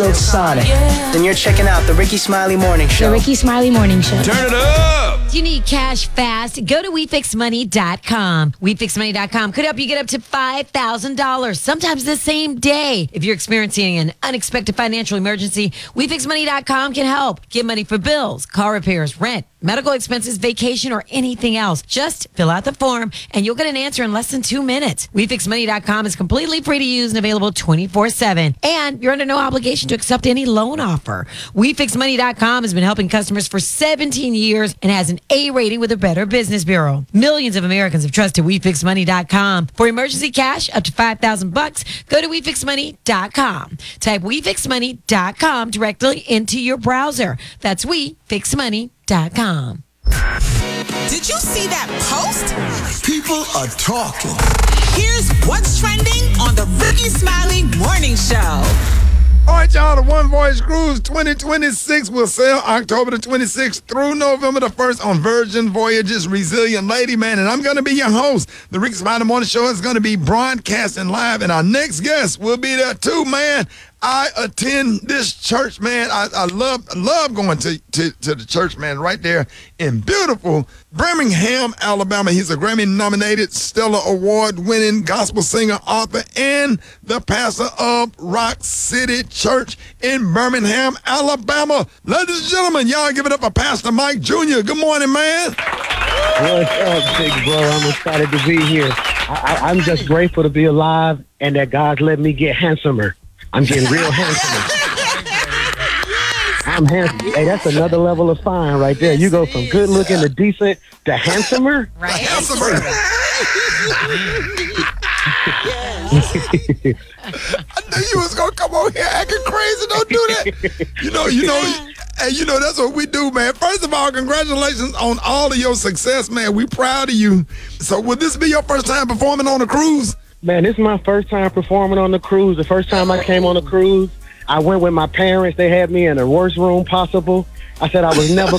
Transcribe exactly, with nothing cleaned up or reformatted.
look sonic, then you're checking out the Ricky Smiley Morning Show. The Ricky Smiley Morning Show. Turn it up! Do you need cash fast? Go to we fix money dot com. we fix money dot com could help you get up to five thousand dollars, sometimes the same day. If you're experiencing an unexpected financial emergency, we fix money dot com can help. Get money for bills, car repairs, rent, medical expenses, vacation, or anything else. Just fill out the form and you'll get an answer in less than two minutes. we fix money dot com is completely free to use and available twenty-four seven. And you're under no obligation to accept any loan offer. we fix money dot com has been helping customers for seventeen years and has an A rating with the Better Business Bureau. Millions of Americans have trusted we fix money dot com. For emergency cash up to five thousand bucks, go to we fix money dot com. Type we fix money dot com directly into your browser. That's we fix money dot com. Did you see that post? People are talking. Here's what's trending on the Ricky Smiley Morning Show. All right, y'all, the One Voyage Cruise twenty twenty-six will sail October the twenty-sixth through November the first on Virgin Voyages Resilient Lady, man. And I'm going to be your host. The Ricky Smiley Morning Show is going to be broadcasting live, and our next guest will be there too, man. I attend this church, man. I, I love love going to, to, to the church, man, right there in beautiful Birmingham, Alabama. He's a Grammy-nominated, Stellar Award-winning gospel singer, author, and the pastor of Rock City Church in Birmingham, Alabama. Ladies and gentlemen, y'all give it up for Pastor Mike Junior Good morning, man. What's up, big bro? I'm excited to be here. I, I, I'm just grateful to be alive and that God's let me get handsomer. I'm getting real handsome. I'm handsome. Hey, that's another level of fine right there. You go from good looking to decent to handsomer. Right. Handsomer. I knew you was gonna come on here acting crazy. Don't do that. You know, you know, and you know that's what we do, man. First of all, congratulations on all of your success, man. We proud of you. So, will this be your first time performing on a cruise? Man, this is my first time performing on the cruise. The first time I came on the cruise, I went with my parents. They had me in the worst room possible. I said I was never